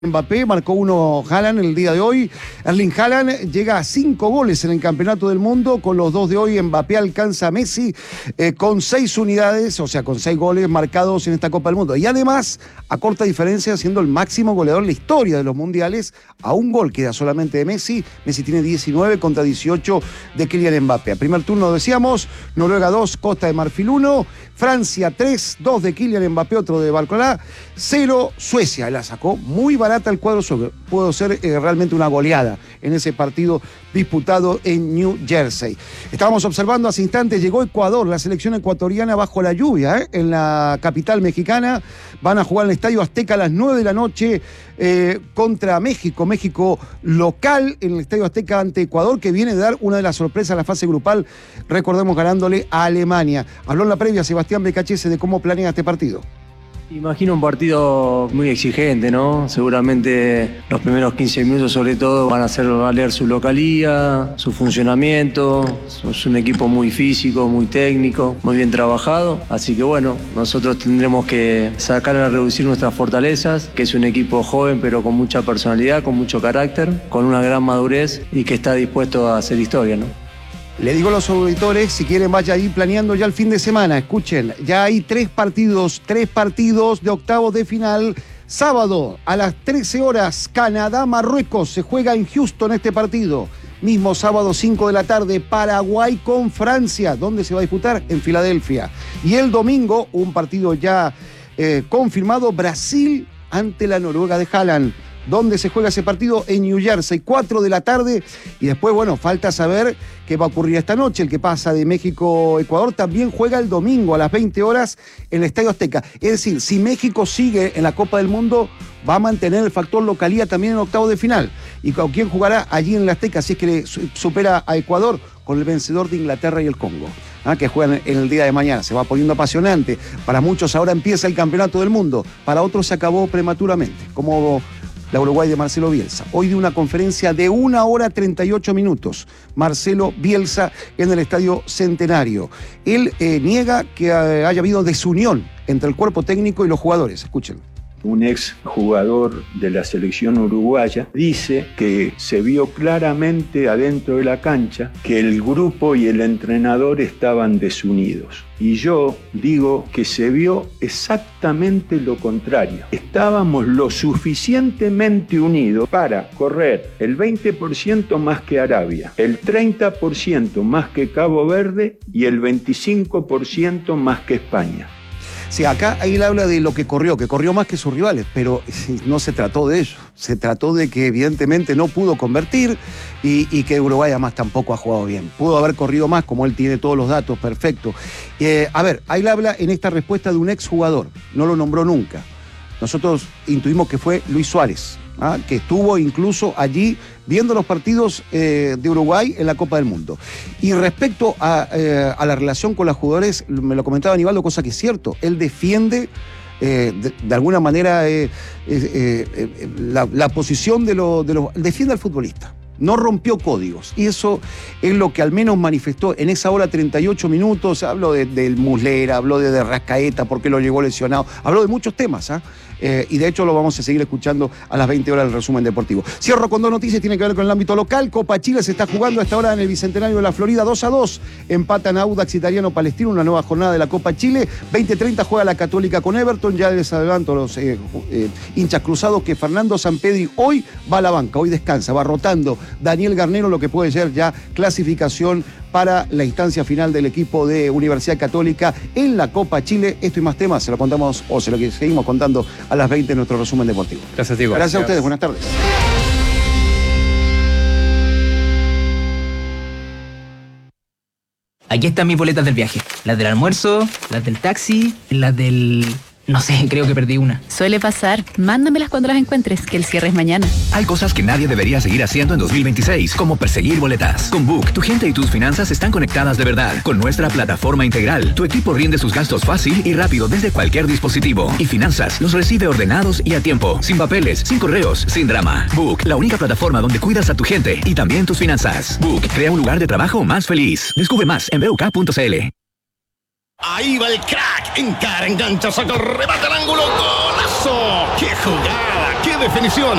Mbappé, marcó uno Haaland el día de hoy. Erling Haaland llega a 5 goles en el Campeonato del Mundo. Con los 2 de hoy, Mbappé alcanza a Messi con 6 unidades, o sea, con 6 goles marcados en esta Copa del Mundo. Y además, a corta diferencia, siendo el máximo goleador en la historia de los mundiales. A un gol queda solamente de Messi. Messi tiene 19 contra 18 de Kylian Mbappé. A primer turno decíamos, Noruega 2, Costa de Marfil 1, Francia 3, 2 de Kylian Mbappé, otro de Barcolá, 0 Suecia. La sacó muy barata el cuadro sueco. Pudo ser realmente una goleada en ese partido disputado en New Jersey. Estábamos observando hace instantes, llegó Ecuador, la selección ecuatoriana bajo la lluvia, en la capital mexicana. Van a jugar en el Estadio Azteca a las 9 de la noche contra México. México local en el Estadio Azteca ante Ecuador, que viene de dar una de las sorpresas a la fase grupal, recordemos, ganándole a Alemania. Habló en la previa Sebastián Becachese de cómo planea este partido. Imagino un partido muy exigente, ¿no? Seguramente los primeros 15 minutos sobre todo van a hacer valer su localía, su funcionamiento. Es un equipo muy físico, muy técnico, muy bien trabajado. Así que bueno, nosotros tendremos que sacar a reducir nuestras fortalezas, que es un equipo joven pero con mucha personalidad, con mucho carácter, con una gran madurez y que está dispuesto a hacer historia, ¿no? Le digo a los auditores, si quieren vaya ahí planeando ya el fin de semana. Escuchen, ya hay 3 partidos de octavos de final. Sábado a las 13 horas, Canadá-Marruecos. Se juega en Houston este partido. Mismo sábado, 5 de la tarde, Paraguay con Francia. ¿Dónde se va a disputar? En Filadelfia. Y el domingo, un partido ya confirmado, Brasil ante la Noruega de Haaland. ¿Dónde se juega ese partido? En New Jersey, 4 de la tarde. Y después, bueno, falta saber qué va a ocurrir esta noche. El que pasa de México-Ecuador también juega el domingo a las 20 horas en el Estadio Azteca. Es decir, si México sigue en la Copa del Mundo, va a mantener el factor localía también en octavos de final. ¿Y con quién jugará allí en el Azteca si es que supera a Ecuador? Con el vencedor de Inglaterra y el Congo, que juegan en el día de mañana. Se va poniendo apasionante. Para muchos ahora empieza el Campeonato del Mundo. Para otros se acabó prematuramente, como la Uruguay de Marcelo Bielsa. Hoy de una conferencia de 1 hora 38 minutos. Marcelo Bielsa en el Estadio Centenario. Él niega que haya habido desunión entre el cuerpo técnico y los jugadores. Escuchen. Un ex jugador de la selección uruguaya dice que se vio claramente adentro de la cancha que el grupo y el entrenador estaban desunidos. Y yo digo que se vio exactamente lo contrario. Estábamos lo suficientemente unidos para correr el 20% más que Arabia, el 30% más que Cabo Verde y el 25% más que España. Sí, acá él habla de lo que corrió más que sus rivales, pero no se trató de ello. Se trató de que evidentemente no pudo convertir y que Uruguay además tampoco ha jugado bien. Pudo haber corrido más, como él tiene todos los datos, perfecto. A ver, ahí habla en esta respuesta de un exjugador, no lo nombró nunca. Nosotros intuimos que fue Luis Suárez, que estuvo incluso allí viendo los partidos de Uruguay en la Copa del Mundo. Y respecto a la relación con los jugadores, me lo comentaba Aníbaldo, cosa que es cierto, él defiende de alguna manera la posición de los... Defiende al futbolista. No rompió códigos. Y eso es lo que al menos manifestó en esa hora 38 minutos. Habló del Muslera, habló de Rascaeta, porque lo llegó lesionado. Habló de muchos temas, y de hecho lo vamos a seguir escuchando a las 20 horas del resumen deportivo. Cierro con 2 noticias, tiene que ver con el ámbito local. Copa Chile se está jugando a esta hora en el Bicentenario de la Florida, 2-2. Empatan Audax Italiano Palestino, una nueva jornada de la Copa Chile. 20:30 juega la Católica con Everton. Ya les adelanto a los hinchas cruzados que Fernando Sampedri hoy va a la banca, hoy descansa, va rotando Daniel Garnero, lo que puede ser ya clasificación para la instancia final del equipo de Universidad Católica en la Copa Chile. Esto y más temas se lo contamos, o se lo seguimos contando a las 20 en nuestro resumen deportivo. Gracias, Diego. Gracias a ustedes, buenas tardes. Aquí están mis boletas del viaje. Las del almuerzo, las del taxi, las del... No sé, creo que perdí una. Suele pasar. Mándamelas cuando las encuentres, que el cierre es mañana. Hay cosas que nadie debería seguir haciendo en 2026, como perseguir boletas. Con Book, tu gente y tus finanzas están conectadas de verdad. Con nuestra plataforma integral, tu equipo rinde sus gastos fácil y rápido desde cualquier dispositivo. Y finanzas los recibe ordenados y a tiempo. Sin papeles, sin correos, sin drama. Book, la única plataforma donde cuidas a tu gente y también tus finanzas. Book, crea un lugar de trabajo más feliz. Descubre más en buk.cl. Ahí va el crack, encara, engancha, saca, remata al ángulo, golazo. ¡Qué jugada! ¡Qué definición.